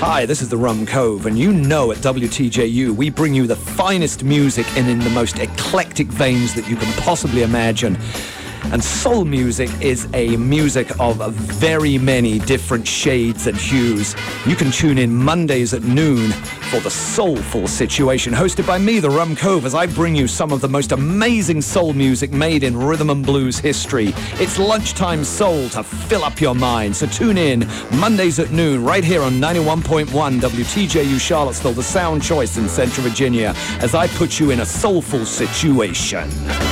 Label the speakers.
Speaker 1: Hi, this is the Rum Cove, and you know at WTJU we bring you the finest music and in the most eclectic veins that you can possibly imagine. And soul music is a music of very many different shades and hues. You can tune in Mondays at noon for The Soulful Situation, hosted by me, the Rum Cove, as I bring you some of the most amazing soul music made in rhythm and blues history. It's lunchtime soul to fill up your mind. So tune in Mondays at noon right here on 91.1 WTJU Charlottesville, the sound choice in Central Virginia, as I put you in a soulful situation.